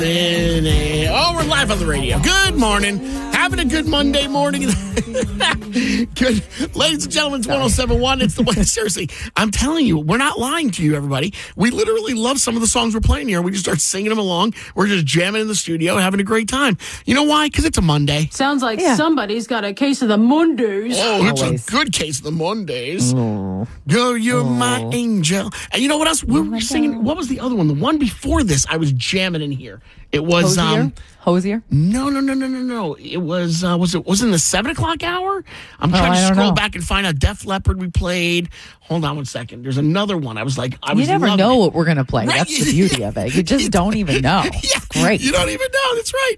We're live on the radio. Good morning. Having a good Monday morning. Good. Ladies and gentlemen, it's 107.1. It's the way. Seriously, I'm telling you, we're not lying to you, everybody. We literally love some of the songs we're playing here. We just start singing them along. We're just jamming in the studio, having a great time. You know why? Because it's a Monday. Sounds like somebody's got a case of the Mondays. Oh, it's a good case of the Mondays. Oh. Girl, you're my angel. And you know what else? We were singing. What was the other one? The one before this, I was jamming in here. It was Hosier? No. It was it in the 7 o'clock hour? I'm trying to scroll back and find out. Def Leppard we played. Hold on one second. There's another one. You never know what we're going to play. Right? That's the beauty of it. You just don't even know. It's great. You don't even know. That's right.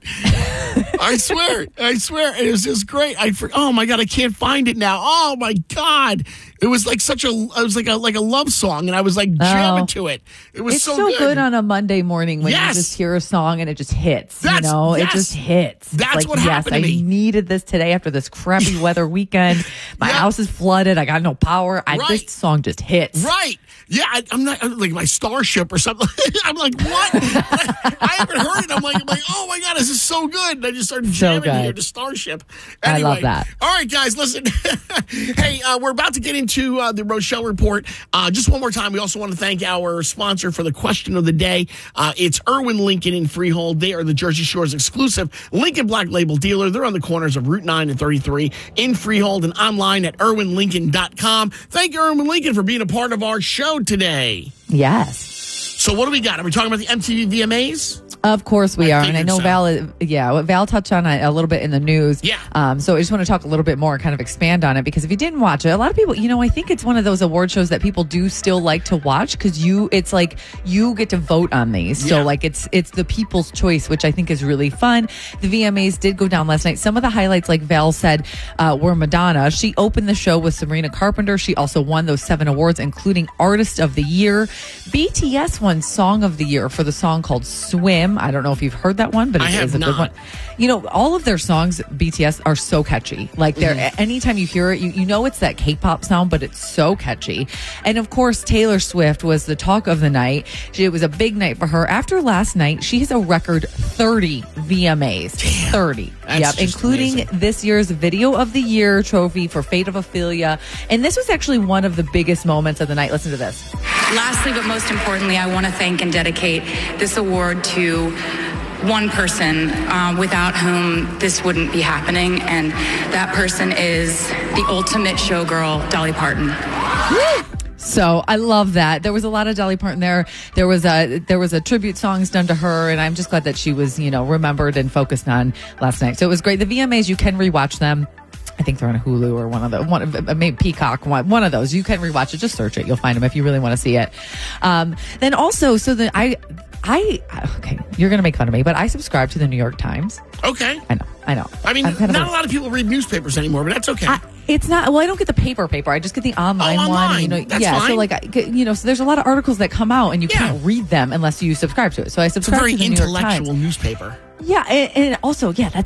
I swear. It was just great. Oh my God, I can't find it now. Oh my God. It was like like a love song, and I was like jamming to it. It was so good on a Monday morning when you just hear a song and it just hits. It just hits. That's what happened to me. I needed this today after this crappy weather weekend. My house is flooded. I got no power. This song just hits. Right. Yeah, I'm not like my Starship or something. I'm like, what? I haven't heard it. I'm like, oh my God, this is so good. And I just started jamming here to Starship. Anyway, I love that. All right, guys, listen. Hey, we're about to get into the Rochelle Report. Just one more time, we also want to thank our sponsor for the question of the day. It's Irwin Lincoln in Freehold. They are the Jersey Shore's exclusive Lincoln Black Label dealer. They're on the corners of Route 9 and 33 in Freehold and online at irwinlincoln.com. Thank you, Irwin Lincoln, for being a part of our show today. Yes. So what do we got? Are we talking about the MTV VMAs? Of course we are. And I know Val touched on it a little bit in the news. Yeah. So I just want to talk a little bit more and kind of expand on it, because if you didn't watch it, a lot of people, I think it's one of those award shows that people do still like to watch, because it's like you get to vote on these. So it's the people's choice, which I think is really fun. The VMAs did go down last night. Some of the highlights, like Val said, were Madonna. She opened the show with Sabrina Carpenter. She also won those 7 awards, including Artist of the Year. BTS won Song of the Year for the song called Swim. I don't know if you've heard that one, but it is a good one. All of their songs, BTS, are so catchy. Like, anytime you hear it, you know it's that K-pop sound, but it's so catchy. And of course, Taylor Swift was the talk of the night. It was a big night for her. After last night, she has a record 30 VMAs. Damn. 30. Yep, including amazing. This year's Video of the Year trophy for Fate of Ophelia. And this was actually one of the biggest moments of the night. Listen to this. Lastly, but most importantly, I want to thank and dedicate this award to one person without whom this wouldn't be happening, and that person is the ultimate showgirl, Dolly Parton. Woo! So I love that. There was a lot of Dolly Parton there. There was a tribute songs done to her, and I'm just glad that she was, remembered and focused on last night. So it was great. The VMAs, you can rewatch them. I think they're on Hulu or maybe Peacock, one of those. You can rewatch it. Just search it. You'll find them if you really want to see it. Then also, okay, you're going to make fun of me, but I subscribe to the New York Times. Okay. I know. I mean, not a lot of people read newspapers anymore, but that's okay. It's not. Well, I don't get the paper. I just get the online one. That's fine. So so there's a lot of articles that come out, and you can't read them unless you subscribe to it. So I subscribe to the New York Times. It's a very intellectual newspaper. Yeah, and also, that's